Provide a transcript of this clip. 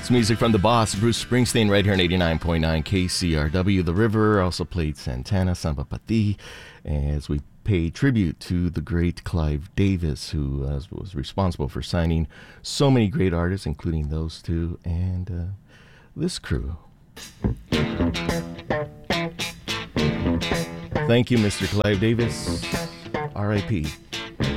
It's music from the boss, Bruce Springsteen, right here on 89.9 KCRW. The River also played Santana, Samba Pati, as we pay tribute to the great Clive Davis, who was responsible for signing so many great artists, including those two and this crew. Thank you, Mr. Clive Davis. R.I.P.